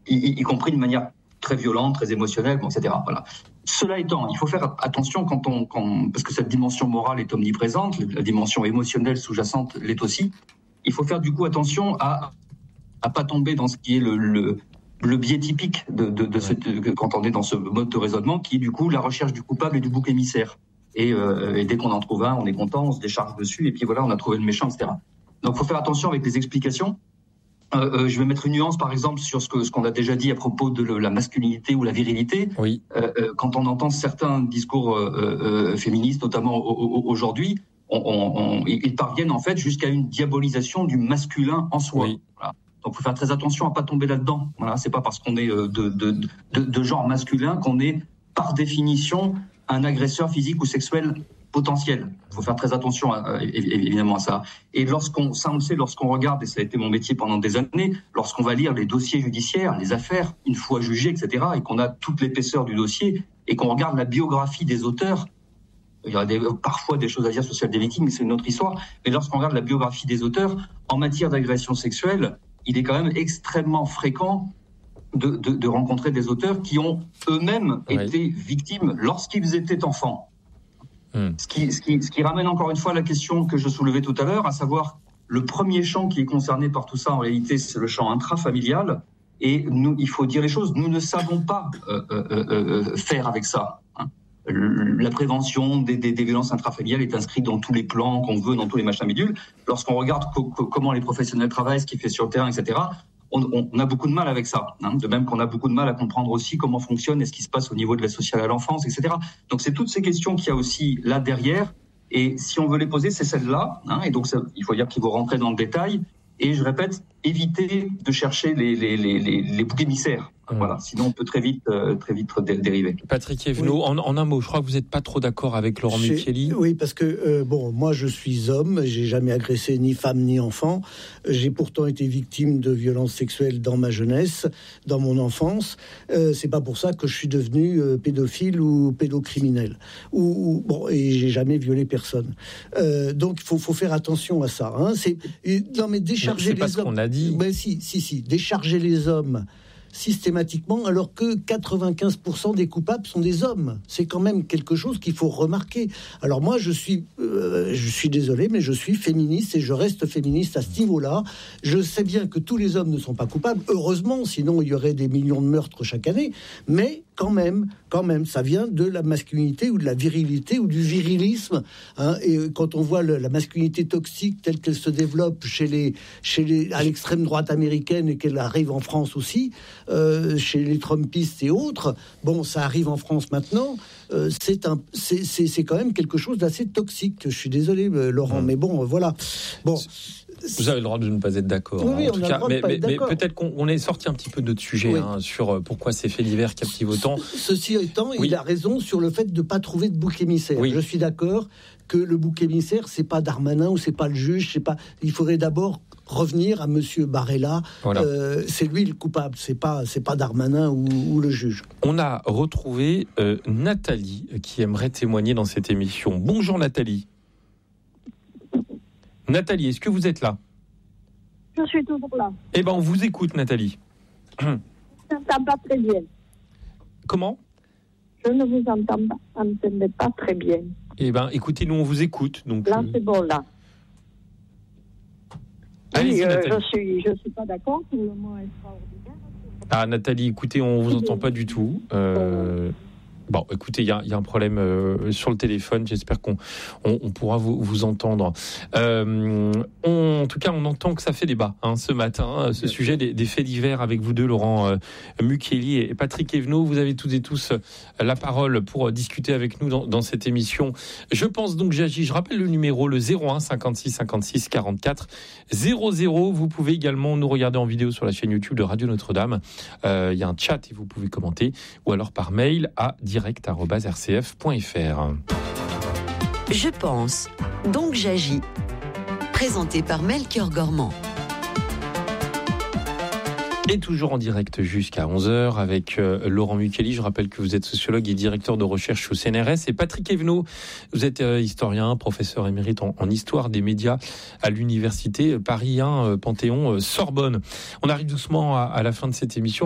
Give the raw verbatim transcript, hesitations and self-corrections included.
y, y compris de manière très violente, très émotionnelle, bon, et cetera. Voilà. Cela étant, il faut faire attention quand on, quand, parce que cette dimension morale est omniprésente, la dimension émotionnelle sous-jacente l'est aussi. Il faut faire du coup attention à à pas tomber dans ce qui est le, le, le biais typique de, de, de, ce, de quand on est dans ce mode de raisonnement, qui est du coup la recherche du coupable et du bouc émissaire. Et, euh, et dès qu'on en trouve un, on est content, on se décharge dessus, et puis voilà, on a trouvé le méchant, et cetera. Donc, il faut faire attention avec les explications. Euh, euh, je vais mettre une nuance, par exemple, sur ce, que, ce qu'on a déjà dit à propos de le, la masculinité ou la virilité. Oui. Euh, euh, quand on entend certains discours euh, euh, féministes, notamment au, au, aujourd'hui, on, on, on, ils parviennent en fait jusqu'à une diabolisation du masculin en soi. Oui. Voilà. Donc, il faut faire très attention à pas tomber là-dedans. Voilà, c'est pas parce qu'on est de, de, de, de, de genre masculin qu'on est, par définition, un agresseur physique ou sexuel potentiel. Il faut faire très attention, à, évidemment, à ça. Et lorsqu'on, ça on le sait, lorsqu'on regarde, et ça a été mon métier pendant des années, lorsqu'on va lire les dossiers judiciaires, les affaires, une fois jugées, et cetera, et qu'on a toute l'épaisseur du dossier, et qu'on regarde la biographie des auteurs, il y a des, parfois des choses à dire sur celle des victimes, mais c'est une autre histoire. Mais lorsqu'on regarde la biographie des auteurs, en matière d'agression sexuelle, il est quand même extrêmement fréquent de, de, de rencontrer des auteurs qui ont eux-mêmes oui. été victimes lorsqu'ils étaient enfants. Mmh. Ce, qui, ce, qui, ce qui ramène encore une fois la question que je soulevais tout à l'heure, à savoir le premier champ qui est concerné par tout ça, en réalité, c'est le champ intrafamilial. Et nous, il faut dire les choses, nous ne savons pas euh, euh, euh, faire avec ça. Hein. La prévention des, des, des violences intrafamiliales est inscrite dans tous les plans qu'on veut, dans tous les machins bidules. Lorsqu'on regarde co- co- comment les professionnels travaillent, ce qu'ils font sur le terrain, et cetera, on, on a beaucoup de mal avec ça. Hein. De même qu'on a beaucoup de mal à comprendre aussi comment fonctionne et ce qui se passe au niveau de l'aide sociale à l'enfance, et cetera. Donc c'est toutes ces questions qu'il y a aussi là derrière. Et si on veut les poser, c'est celles-là. Hein. Et donc ça, il faut dire qu'il faut rentrer dans le détail. Et je répète, éviter de chercher les, les, les, les, les boucs émissaires. Mmh. Voilà, sinon on peut très vite, euh, très vite dé- dériver. Patrick Evenot, oui. en, en un mot, je crois que vous n'êtes pas trop d'accord avec Laurent Chez, Mucchielli. Oui, parce que euh, bon, moi je suis homme, j'ai jamais agressé ni femme ni enfant. J'ai pourtant été victime de violences sexuelles dans ma jeunesse, dans mon enfance. Euh, c'est pas pour ça que je suis devenu euh, pédophile ou pédocriminel. Ou, ou bon, et j'ai jamais violé personne. Euh, donc il faut, faut faire attention à ça. Hein. C'est non mais décharger mais c'est les pas hommes. Ce qu'on a dit. Ben si, si, si, décharger les hommes systématiquement, alors que quatre-vingt-quinze pour cent des coupables sont des hommes. C'est quand même quelque chose qu'il faut remarquer. Alors moi, je suis, euh, je suis désolé, mais je suis féministe et je reste féministe à ce niveau-là. Je sais bien que tous les hommes ne sont pas coupables, heureusement, sinon il y aurait des millions de meurtres chaque année, mais quand même, quand même, ça vient de la masculinité ou de la virilité ou du virilisme. Hein, et quand on voit le, la masculinité toxique telle qu'elle se développe chez les, chez les, à l'extrême droite américaine et qu'elle arrive en France aussi, euh, chez les Trumpistes et autres, bon, ça arrive en France maintenant. Euh, c'est un, c'est, c'est, c'est quand même quelque chose d'assez toxique. Je suis désolé, Laurent, mmh. mais bon, euh, voilà. Bon. Vous avez le droit de ne pas être d'accord. Oui, oui, en tout cas, mais, mais, mais peut-être qu'on on est sorti un petit peu de notre sujet oui. hein, sur pourquoi ces faits divers captivent autant. Ceci étant, oui. il a raison sur le fait de ne pas trouver de bouc émissaire. Oui. Je suis d'accord que le bouc émissaire, c'est pas Darmanin ou c'est pas le juge, c'est pas. Il faudrait d'abord revenir à Monsieur Barella. Voilà. Euh, c'est lui le coupable, c'est pas c'est pas Darmanin ou, ou le juge. On a retrouvé euh, Nathalie qui aimerait témoigner dans cette émission. Bonjour Nathalie. Nathalie, est-ce que vous êtes là ? Je suis toujours là. Eh bien, on vous écoute, Nathalie. Je ne vous entends pas très bien. Comment ? Je ne vous entends pas, entendez pas très bien. Eh bien, écoutez, nous, on vous écoute. Donc, là, euh... c'est bon, là. Allez-y, oui, euh, Nathalie. Je suis, je suis pas d'accord pour le mot extraordinaire. Ah, Nathalie, écoutez, on vous entend pas du tout. Euh... Bon, écoutez, il y, y a un problème euh, sur le téléphone. J'espère qu'on on, on pourra vous, vous entendre. Euh, on, en tout cas, on entend que ça fait débat hein, ce matin, ce Bien sujet des, des faits divers avec vous deux, Laurent euh, Mucchielli et Patrick Evenot. Vous avez toutes et tous euh, la parole pour euh, discuter avec nous dans, dans cette émission. Je pense donc j'agis. Je rappelle le numéro, le zéro un cinquante-six cinquante-six quarante-quatre zéro zéro. Vous pouvez également nous regarder en vidéo sur la chaîne YouTube de Radio Notre-Dame. Euh, il y a un chat et vous pouvez commenter, ou alors par mail à direct arobase r c f point f r. Je pense, donc j'agis. Présenté par Melchior Gormand. Et toujours en direct jusqu'à onze heures avec euh, Laurent Mucchielli. Je rappelle que vous êtes sociologue et directeur de recherche au C N R S. Et Patrick Evenot, vous êtes euh, historien, professeur émérite en, en histoire des médias à l'université Paris un, euh, Panthéon, euh, Sorbonne. On arrive doucement à, à la fin de cette émission.